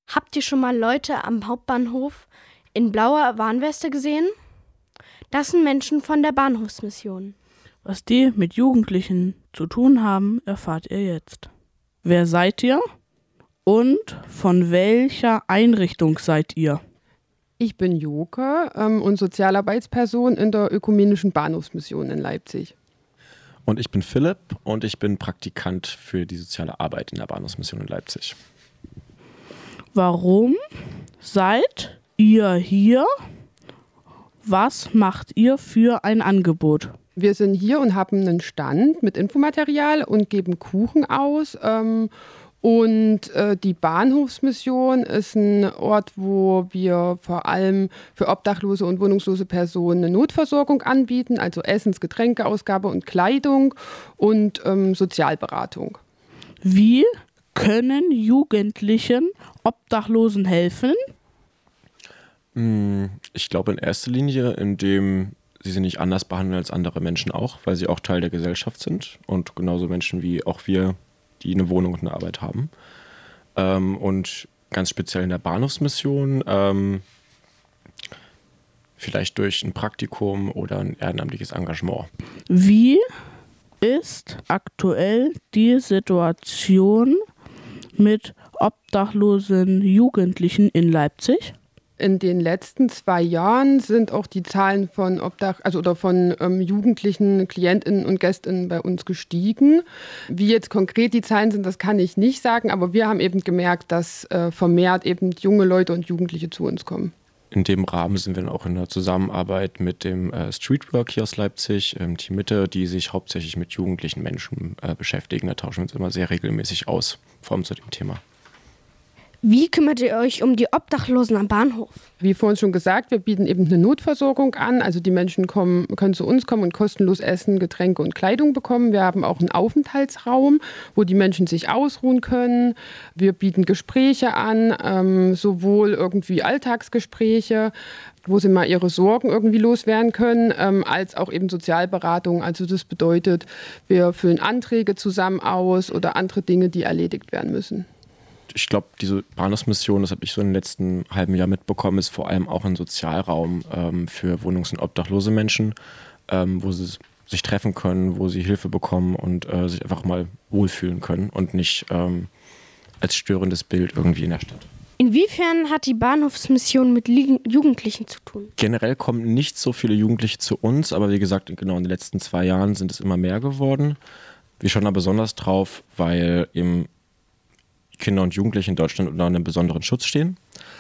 Habt ihr schon mal Leute am Hauptbahnhof in blauer Warnweste gesehen? Das sind Menschen von der Bahnhofsmission. Was die mit Jugendlichen zu tun haben, erfahrt ihr jetzt. Wer seid ihr und von welcher Einrichtung seid ihr? Ich bin Joke und Sozialarbeitsperson in der Ökumenischen Bahnhofsmission in Leipzig. Und ich bin Philipp und ich bin Praktikant für die soziale Arbeit in der Bahnhofsmission in Leipzig. Warum seid ihr hier? Was macht ihr für ein Angebot? Wir sind hier und haben einen Stand mit Infomaterial und geben Kuchen aus. Die Bahnhofsmission ist ein Ort, wo wir vor allem für obdachlose und wohnungslose Personen eine Notversorgung anbieten, also Essens-, Getränkeausgabe und Kleidung und Sozialberatung. Wie können Jugendlichen Obdachlosen helfen? Ich glaube in erster Linie, indem sie sich nicht anders behandeln als andere Menschen auch, weil sie auch Teil der Gesellschaft sind und genauso Menschen wie auch wir, die eine Wohnung und eine Arbeit haben. Und ganz speziell in der Bahnhofsmission vielleicht durch ein Praktikum oder ein ehrenamtliches Engagement. Wie ist aktuell die Situation mit obdachlosen Jugendlichen in Leipzig? In den letzten 2 Jahren sind auch die Zahlen von jugendlichen KlientInnen und GästInnen bei uns gestiegen. Wie jetzt konkret die Zahlen sind, das kann ich nicht sagen, aber wir haben eben gemerkt, dass vermehrt eben junge Leute und Jugendliche zu uns kommen. In dem Rahmen sind wir dann auch in der Zusammenarbeit mit dem Streetwork hier aus Leipzig, Team Mitte, die sich hauptsächlich mit jugendlichen Menschen beschäftigen. Da tauschen wir uns immer sehr regelmäßig aus, vor allem zu dem Thema. Wie kümmert ihr euch um die Obdachlosen am Bahnhof? Wie vorhin schon gesagt, wir bieten eben eine Notversorgung an. Also die Menschen können zu uns kommen und kostenlos Essen, Getränke und Kleidung bekommen. Wir haben auch einen Aufenthaltsraum, wo die Menschen sich ausruhen können. Wir bieten Gespräche an, sowohl irgendwie Alltagsgespräche, wo sie mal ihre Sorgen irgendwie loswerden können, als auch eben Sozialberatung. Also das bedeutet, wir füllen Anträge zusammen aus oder andere Dinge, die erledigt werden müssen. Ich glaube, diese Bahnhofsmission, das habe ich so im letzten halben Jahr mitbekommen, ist vor allem auch ein Sozialraum für wohnungs- und obdachlose Menschen, wo sie sich treffen können, wo sie Hilfe bekommen und sich einfach mal wohlfühlen können und nicht als störendes Bild irgendwie in der Stadt. Inwiefern hat die Bahnhofsmission mit Jugendlichen zu tun? Generell kommen nicht so viele Jugendliche zu uns, aber wie gesagt, genau in den letzten 2 Jahren sind es immer mehr geworden. Wir schauen da besonders drauf, weil eben Kinder und Jugendliche in Deutschland unter einem besonderen Schutz stehen.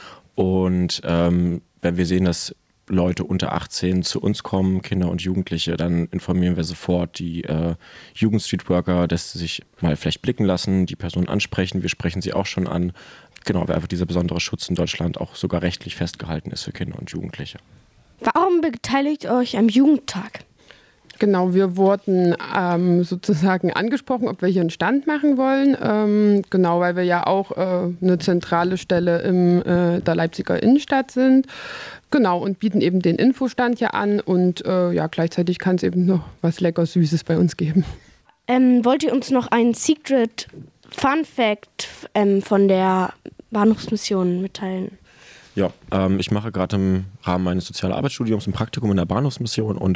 Und wenn wir sehen, dass Leute unter 18 zu uns kommen, Kinder und Jugendliche, dann informieren wir sofort die Jugendstreetworker, dass sie sich mal vielleicht blicken lassen, die Person ansprechen. Wir sprechen sie auch schon an. Genau, weil einfach dieser besondere Schutz in Deutschland auch sogar rechtlich festgehalten ist für Kinder und Jugendliche. Warum beteiligt ihr euch am Jugendtag? Genau, wir wurden sozusagen angesprochen, ob wir hier einen Stand machen wollen. Genau, weil wir ja auch eine zentrale Stelle in der Leipziger Innenstadt sind. Genau, und bieten eben den Infostand hier an. Und gleichzeitig kann es eben noch was lecker Süßes bei uns geben. Wollt ihr uns noch einen Secret Fun Fact von der Bahnhofsmission mitteilen? Ja, ich mache gerade im Rahmen meines Sozialarbeitsstudiums ein Praktikum in der Bahnhofsmission und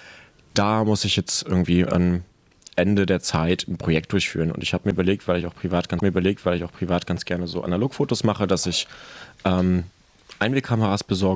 da muss ich jetzt irgendwie am Ende der Zeit ein Projekt durchführen. Und ich habe mir überlegt, weil ich auch privat ganz gerne so Analogfotos mache, dass ich Einwegkameras besorge